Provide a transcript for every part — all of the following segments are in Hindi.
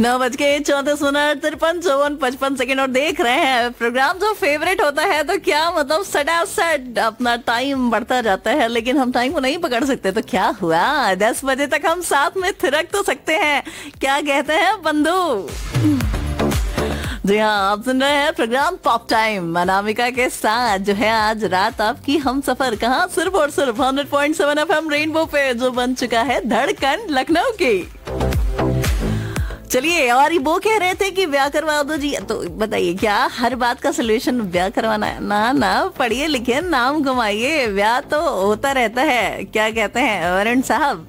9:34 53 और देख रहे हैं प्रोग्राम जो फेवरेट होता है तो क्या मतलब सटासट अपना टाइम बढ़ता जाता है, लेकिन हम टाइम को नहीं पकड़ सकते। तो क्या हुआ, 10 बजे तक हम साथ में थिरक तो सकते हैं, क्या कहते हैं बंधु? जी हाँ, आप सुन रहे हैं प्रोग्राम पॉप टाइम अनामिका के साथ। जो है आज रात आपकी हम सफर कहाँ, सिर्फ और सिर्फ 100.7 FM रेनबो पे, जो बन चुका है धड़कन लखनऊ की। चलिए, और वो कह रहे थे कि ब्याह करवा दो जी, तो बताइए क्या हर बात का सोल्यूशन ब्याह करवाना है? ना, पढ़िए लिखिए, नाम कमाइए, ब्याह तो होता रहता है, क्या कहते हैं वरुण साहब?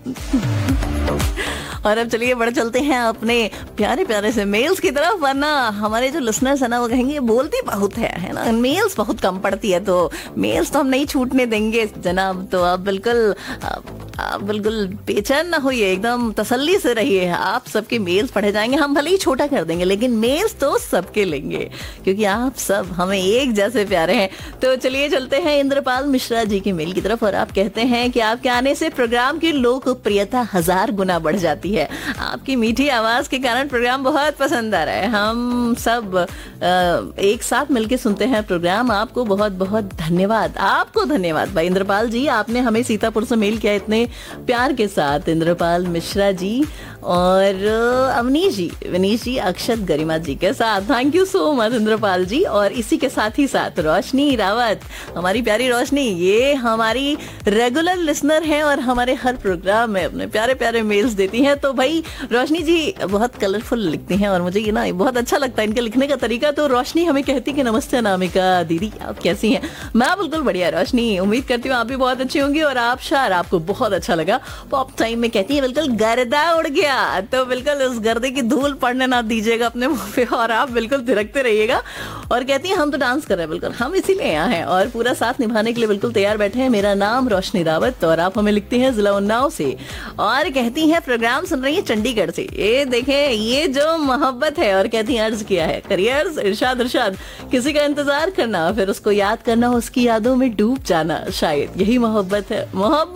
और अब चलिए बढ़ चलते हैं अपने प्यारे प्यारे से मेल्स की तरफ, वरना हमारे जो लिसनर्स है ना वो कहेंगे बोलती बहुत है ना, मेल्स बहुत कम पड़ती है, तो मेल्स तो हम नहीं छूटने देंगे जनाब। तो आप बिल्कुल बेचैन ना होइए, एकदम तसल्ली से रहिए, आप सबके मेल्स पढ़े जाएंगे। हम भले ही छोटा कर देंगे लेकिन मेल्स तो सबके लेंगे, क्योंकि आप सब हमें एक जैसे प्यारे हैं। तो चलिए चलते हैं इंद्रपाल मिश्रा जी के मेल की तरफ, और आप कहते हैं कि आपके आने से प्रोग्राम की लोकप्रियता 1000 गुना बढ़ जाती है। आपकी मीठी आवाज के कारण प्रोग्राम बहुत पसंद आ रहा है, हम सब एक साथ मिलके सुनते हैं प्रोग्राम। आपको बहुत बहुत धन्यवाद, आपको धन्यवाद भाई इंद्रपाल जी, आपने हमें सीतापुर से मेल किया इतने प्यार के साथ। इंद्रपाल मिश्रा जी और अवनीश जी अक्षत गरिमा जी के साथ, thank you so much Indrapal जी। और इसी के साथ ही साथ रोशनी रावत, हमारी प्यारी रोशनी, ये हमारी रेगुलर लिसनर हैं और हमारे हर प्रोग्राम में अपने प्यारे प्यारे मेल्स देती हैं। तो भाई रोशनी जी बहुत कलरफुल लिखती हैं और मुझे ये ना बहुत अच्छा लगता है इनके लिखने का तरीका। तो रोशनी हमें कहती कि नमस्ते अनामिका दीदी, आप कैसी हैं? मैं बिल्कुल बढ़िया रोशनी, उम्मीद करती हूँ आप भी बहुत अच्छी होंगी। और आप शार, आपको बहुत अच्छा लगा पॉप टाइम में, कहती है बिल्कुल गर्दा उड़ गया, तो बिल्कुल उस गर्दे की धूल पड़ने ना दीजिएगा अपने मुंह पे, और आप बिल्कुल थिरकते रहिएगा। और कहती है हम तो डांस कर रहे हैं, बिल्कुल हम इसीलिए यहाँ हैं और पूरा साथ निभाने के लिए बिल्कुल तैयार बैठे हैं। मेरा नाम रोशनी रावत और आप हमें लिखती हैं जिला उन्नाव से, और कहती हैं प्रोग्राम सुन रही है चंडीगढ़ से। ये देखें, ये जो मोहब्बत है, और कहती हैं अर्ज किया है करियर इरशाद, किसी का इंतजार करना, फिर उसको याद करना, उसकी यादों में डूब जाना, शायद यही मोहब्बत है।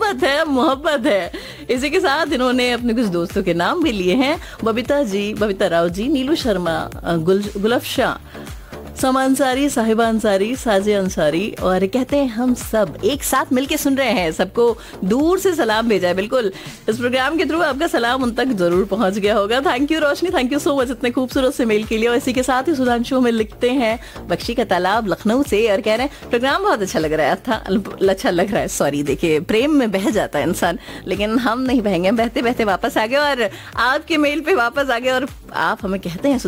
इसी के साथ इन्होंने अपने कुछ दोस्तों के नाम भी लिए हैं, बबीता राव जी, नीलू शर्मा, गुलफशा, समा अंसारी, साहिबा अंसारी, साजे अंसारी, और कहते हैं हम सब एक साथ मिलके सुन रहे हैं, सबको दूर से सलाम भेजा है। बिल्कुल इस प्रोग्राम के थ्रू आपका सलाम उन तक जरूर पहुंच गया होगा। Thank you Roshni, thank you so much इतने खूबसूरत से मेल के लिए। और इसी के साथ ही सुधांशु हमें लिखते हैं बख्शी का तालाब लखनऊ से, और कह रहे हैं प्रोग्राम बहुत अच्छा लग रहा है। सॉरी, देखिए प्रेम में बह जाता है इंसान, लेकिन हम नहीं बहेंगे, बहते बहते वापस आ गए और आपके मेल पे वापस आ गए। और आप हमें कहते हैं